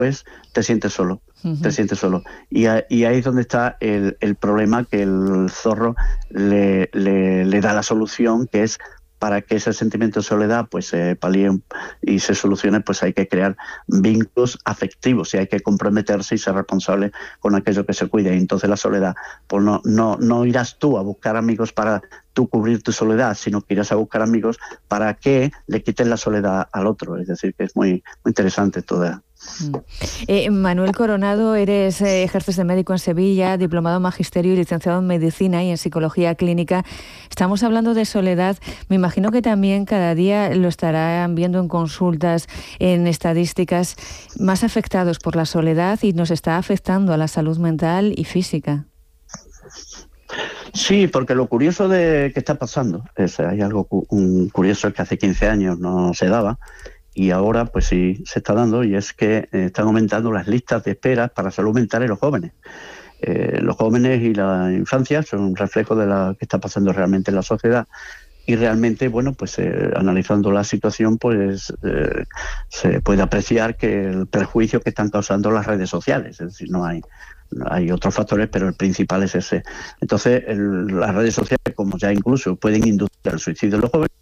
pues te sientes solo. Te sientes solo. Y ahí es donde está el problema, que el zorro le da la solución, que es, para que ese sentimiento de soledad pues se palíe y se solucione, pues hay que crear vínculos afectivos y hay que comprometerse y ser responsable con aquello que se cuide. Y entonces la soledad, pues no irás tú a buscar amigos para tú cubrir tu soledad, sino que irás a buscar amigos para que le quiten la soledad al otro. Es decir, que es muy, muy interesante toda. Manuel Coronado, ejerces de médico en Sevilla, diplomado en magisterio y licenciado en medicina y en psicología clínica. Estamos hablando de soledad. Me imagino que también cada día lo estarán viendo en consultas, en estadísticas, más afectados por la soledad, y nos está afectando a la salud mental y física. Sí, porque lo curioso de que está pasando hay algo curioso que hace 15 años no se daba. Y ahora pues sí se está dando, y es que están aumentando las listas de espera para salud mental en los jóvenes. Los jóvenes y la infancia son un reflejo de lo que está pasando realmente en la sociedad, y realmente, bueno, pues analizando la situación, pues se puede apreciar que el perjuicio que están causando las redes sociales, es decir, no hay otros factores, pero el principal es ese. Entonces, las redes sociales, como ya incluso pueden inducir al suicidio de los jóvenes,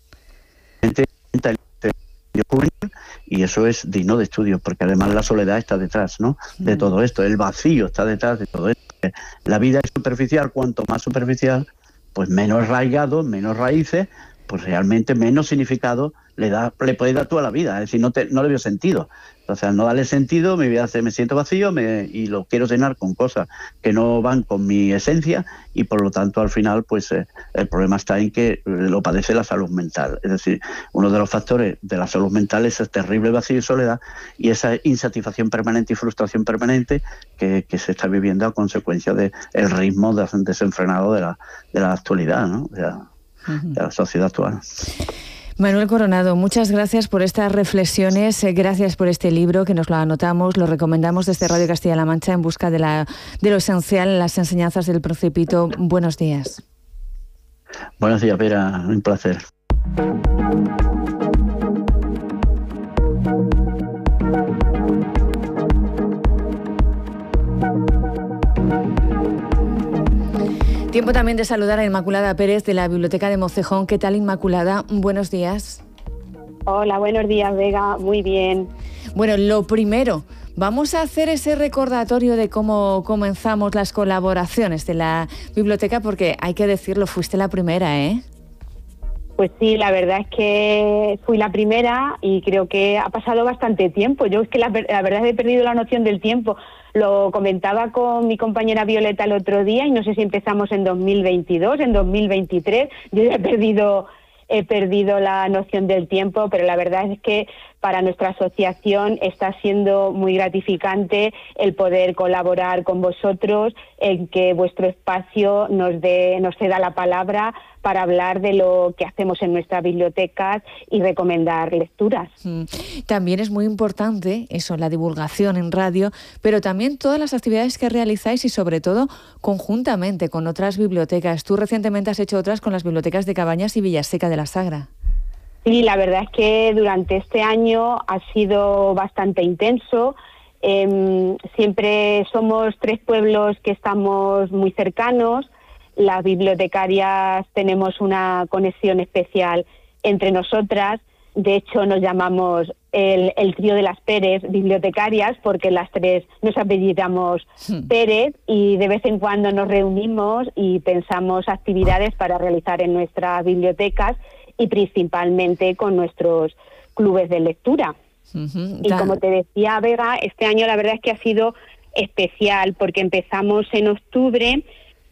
juvenil, y eso es digno de estudio, porque además la soledad está detrás, ¿no?, de todo esto, el vacío está detrás de todo esto. La vida es superficial, cuanto más superficial, pues menos arraigado, menos raíces, pues realmente menos significado le puedes dar tú a la vida. Es decir, no le veo sentido. Entonces, al no darle sentido, mi vida me siento vacío y lo quiero llenar con cosas que no van con mi esencia, y por lo tanto, al final, pues el problema está en que lo padece la salud mental. Es decir, uno de los factores de la salud mental es el terrible vacío y soledad, y esa insatisfacción permanente y frustración permanente que se está viviendo a consecuencia del ritmo desenfrenado de la actualidad, ¿no?, de la sociedad actual. Manuel Coronado, muchas gracias por estas reflexiones, gracias por este libro que nos lo anotamos, lo recomendamos desde Radio Castilla-La Mancha, En busca de lo esencial, las enseñanzas del Principito. Buenos días. Buenos días, Vera, un placer. Tiempo también de saludar a Inmaculada Pérez de la Biblioteca de Mocejón. ¿Qué tal, Inmaculada? Buenos días. Hola, buenos días, Vega. Muy bien. Bueno, lo primero, vamos a hacer ese recordatorio de cómo comenzamos las colaboraciones de la biblioteca, porque hay que decirlo, fuiste la primera, ¿eh? Pues sí, la verdad es que fui la primera y creo que ha pasado bastante tiempo. Yo es que la verdad es que he perdido la noción del tiempo. Lo comentaba con mi compañera Violeta el otro día y no sé si empezamos en 2022, en 2023. Yo ya he perdido la noción del tiempo, pero la verdad es que para nuestra asociación está siendo muy gratificante el poder colaborar con vosotros, en que vuestro espacio nos ceda la palabra para hablar de lo que hacemos en nuestras bibliotecas y recomendar lecturas. También es muy importante eso, la divulgación en radio, pero también todas las actividades que realizáis y sobre todo conjuntamente con otras bibliotecas. Tú recientemente has hecho otras con las bibliotecas de Cabañas y Villaseca de la Sagra. Sí, la verdad es que durante este año ha sido bastante intenso. Siempre somos 3 pueblos que estamos muy cercanos. Las bibliotecarias tenemos una conexión especial entre nosotras. De hecho, nos llamamos el trío de las Pérez bibliotecarias, porque las 3 nos apellidamos Pérez, y de vez en cuando nos reunimos y pensamos actividades para realizar en nuestras bibliotecas y principalmente con nuestros clubes de lectura. Y como te decía, Vega, este año la verdad es que ha sido especial, porque empezamos en octubre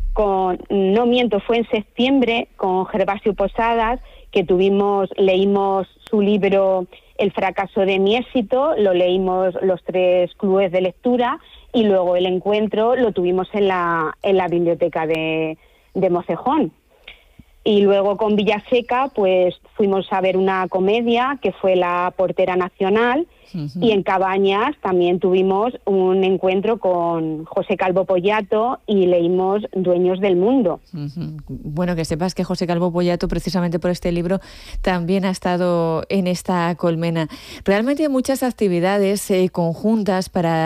fue en septiembre con Gervasio Posadas, que leímos su libro El fracaso de mi éxito, lo leímos los 3 clubes de lectura, y luego el encuentro lo tuvimos en la biblioteca de Mocejón. Y luego con Villaseca, pues fuimos a ver una comedia que fue La Portera Nacional. Y en Cabañas también tuvimos un encuentro con José Calvo Pollato y leímos Dueños del Mundo. Bueno, que sepas que José Calvo Pollato, precisamente por este libro, también ha estado en esta colmena. Realmente hay muchas actividades conjuntas para